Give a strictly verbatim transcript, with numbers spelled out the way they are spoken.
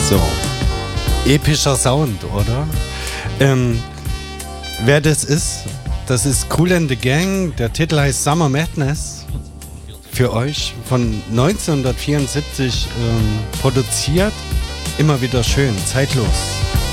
So. Epischer Sound, oder? Ähm, wer das ist, das ist Kool and the Gang. Der Titel heißt Summer Madness. Für euch von neunzehnhundertvierundsiebzig ähm, produziert. Immer wieder schön, zeitlos.